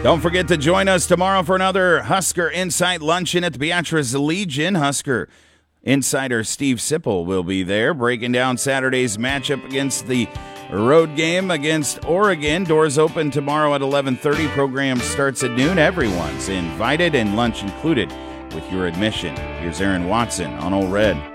Don't forget to join us tomorrow for another Husker Insight Luncheon at the Beatrice Legion. Husker insider Steve Sipple will be there breaking down Saturday's matchup against the road game against Oregon. Doors open tomorrow at 11:30. Program starts at noon. Everyone's invited and lunch included with your admission. Here's Aaron Watson on Ole Red.